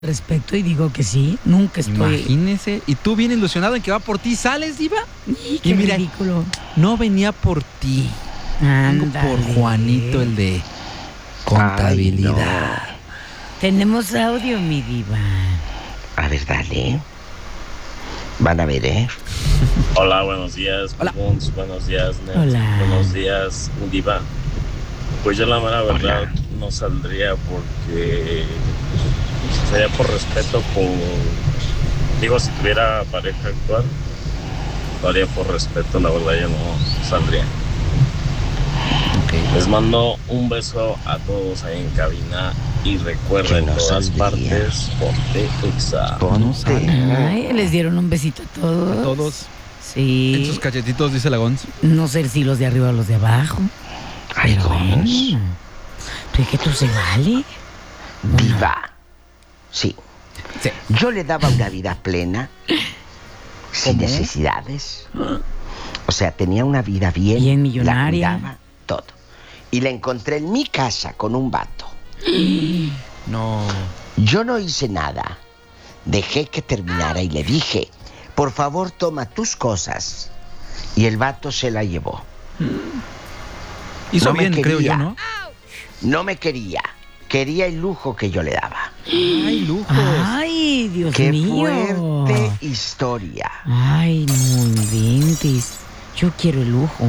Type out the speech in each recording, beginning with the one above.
respecto y digo que sí, nunca estoy... Imagínese, y tú bien ilusionado en que va por ti, ¿sales, diva? Qué Y mira, ridículo. no venía por ti. Vengo por Ándale. Juanito, el de contabilidad. Ay, Tenemos audio, mi diva. no. A ver, dale. Van a ver, ¿eh? Hola, buenos días, Hola. Buns, buenos días, Net. Hola. Buenos días, Diva. Pues yo la mera verdad Hola. no saldría porque sería por respeto digo, si tuviera pareja actual, lo haría por respeto, la verdad yo no saldría. Ok. Les mando un beso a todos ahí en cabina y recuerden Que no todas saldría. partes, ponte Exa. No sale. Ay, les dieron un besito a todos. A todos. Sí. En sus cachetitos, dice la Gons. No sé si los de arriba o los de abajo. Ay, Pero Gons. bueno. ¿Pero es que tú se vale? Diva. Sí. Sí. Yo le daba una vida plena, sin ¿Cómo? necesidades. O sea, tenía una vida bien. Bien millonaria. La cuidaba, todo. Y la encontré en mi casa con un vato. No. Yo no hice nada. Dejé que terminara y le dije, por favor, toma tus cosas. Y el vato se la llevó. Hizo No me bien, creo quería. yo, ¿no? No me quería. Quería el lujo que yo le daba. Ay, lujos. Ay, Dios Qué mío. fuerte historia. Ay, no inventes. Yo quiero el lujo.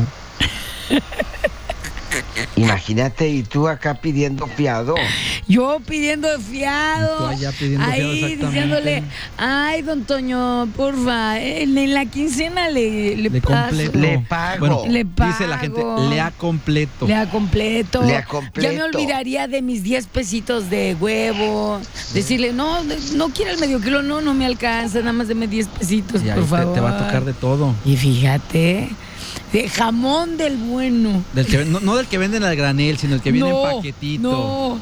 Imagínate, y tú acá pidiendo fiado. Yo pidiendo fiado. Y tú allá pidiendo fiado, ahí exactamente. diciéndole, ay, don Toño, porfa, en la quincena le paso. completo. Le pago. Bueno, Le dice la gente, pago. lea completo. Le a completo. Le a completo. Ya me olvidaría de mis 10 pesitos de huevo. Decirle, no quiero el medio kilo, no me alcanza, nada más deme 10 pesitos, Y ahí por favor. te va a tocar de todo. Y fíjate, de jamón del bueno. Del que, no del que venden al granel, sino el que viene en paquetito. No.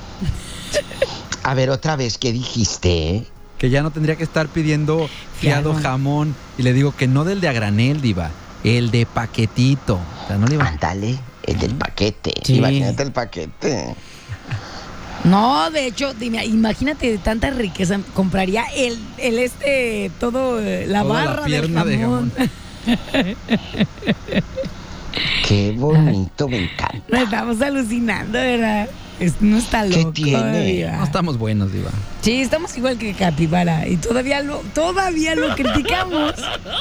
A ver, otra vez, ¿qué dijiste? Que ya no tendría que estar pidiendo fiado Fiado. jamón. Y le digo que no del de a granel, diva. El de paquetito. O sea, no le iba. Ándale, el del paquete. Sí. Imagínate el paquete. No, de hecho, dime, imagínate de tanta riqueza, compraría todo, la Toda la barra del pierna de jamón. Qué bonito, me encanta. Nos estamos alucinando, ¿verdad? No está ¿Qué loco. tiene? Diva. No estamos buenos, diva. Sí, estamos igual que Capibara y todavía lo criticamos.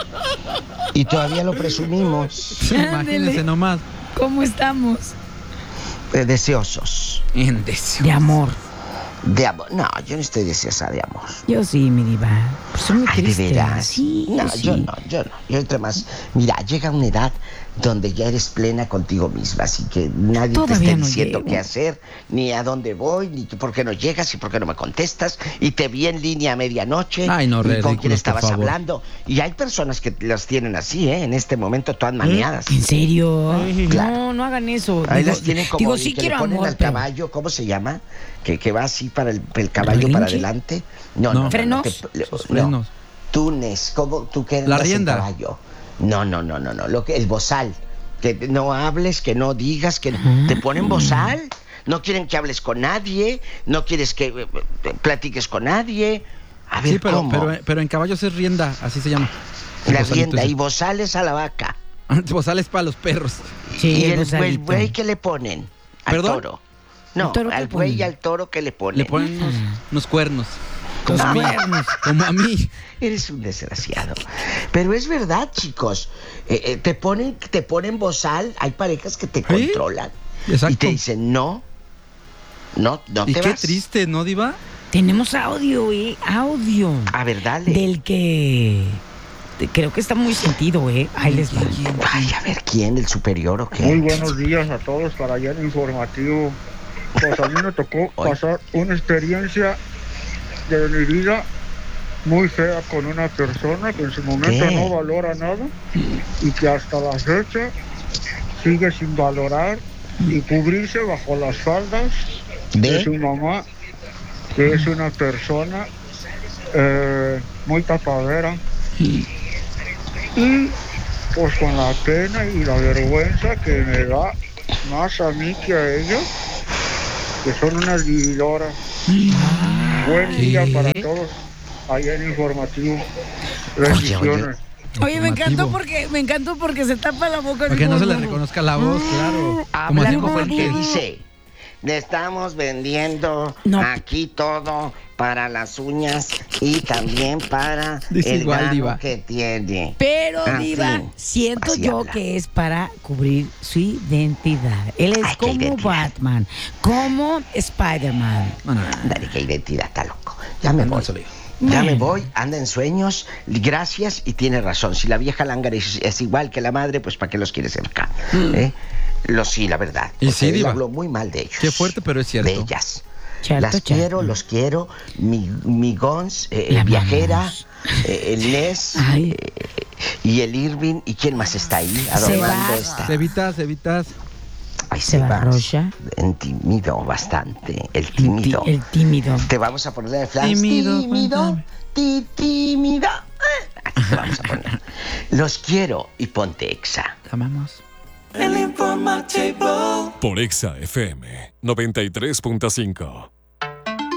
Y todavía lo presumimos. Imagínense nomás. ¿Cómo estamos? Deseosos. Indeciso. De amor. De amor. No, yo no estoy deseosa de amor. Yo sí, mi diva. Pues soy muy Ay, ¿de triste. veras? Sí, No, sí. yo no. Yo entre más. Mira, llega una edad donde ya eres plena contigo misma, así que nadie Todavía te está no diciendo llego. qué hacer, ni a dónde voy, ni por qué no llegas y por qué no me contestas, y te vi en línea a medianoche, Ay, no, y con ridículos, quién por estabas favor. hablando. Y hay personas que las tienen así, en este momento todas maniadas. ¿En serio? Claro. No hagan eso. Ahí Digo, las tienen como digo, el sí que quiero le ponen amor, al pero- caballo, ¿cómo se llama? Que va así para el caballo ¿Relinche? para adelante. No. ¿Frenos? Sus frenos. Túnez, ¿cómo tú que La andas en rienda. caballo? No. El bozal. Que no hables, que no digas, que te ponen bozal. No quieren que hables con nadie, no quieres que platiques con nadie. A ver, Sí, ¿cómo? pero en caballos es rienda, así se llama. La Bozalito rienda ese. y bozales a la vaca. Bozales para los perros. Sí, y el bozalito. güey que le ponen al ¿Perdón? toro. No, ¿Al toro qué al le güey ponen? y al toro que le ponen. Le ponen unos cuernos. Los Como a mí. cuernos. Como a mí. Eres un desgraciado. Pero es verdad, chicos. Te ponen bozal. Hay parejas que te controlan. Exacto. Y te dicen, no Y te qué vas. triste, ¿no, diva? Tenemos audio, audio. A ver, dale. Del que creo que está muy sentido, Ahí les va. Ay, a ver, ¿quién? ¿El superior o qué? Muy buenos días a todos para allá en informativo. Pues a mí me tocó Hoy. pasar una experiencia de mi vida muy fea con una persona que en su momento ¿Qué? no valora nada y que hasta la fecha sigue sin valorar y cubrirse bajo las faldas de su ¿De? mamá, que es una persona muy tapadera. Y pues con la pena y la vergüenza que me da más a mí que a ella, que son unas vividoras. Buen día para todos. Allá en Informativo. Bendiciones. Oye, me Informativo. encantó porque se tapa la boca. Para que no se le reconozca la voz, claro. Como Habla así como el que no. dice, le estamos vendiendo No. aquí todo para las uñas y también para Dice el igual, grano diva. que tiene. Pero, En Diva, fin, siento así yo habla. que es para cubrir su identidad. Él es Ay, qué como identidad. Batman, como Spider-Man. No. Dale, qué identidad, está loco. Ya me No voy. se lo digo. Ya me Bueno. voy, anda en sueños, gracias y tiene razón. Si la vieja lángara es igual que la madre, pues ¿para qué los quiere cerca? Sí, la verdad. Y porque sí, él diva. habló muy mal de ellos. Qué fuerte, pero es cierto. De ellas. Cierto, Las cierto. quiero, los quiero. Mi Gons, La Viajera, amamos. el Nes Ay. y el Irving. ¿Y quién más está ahí? Adornando esta. Cevitas. Ay, Sebas Rocha. Tímido bastante. El tímido. El tímido. Te vamos a poner de Flans. Tímido, Tímido. cuéntame. Tímido. Así te vamos a poner. Los quiero y ponte Exa. Te amamos. Por Exa FM 93.5.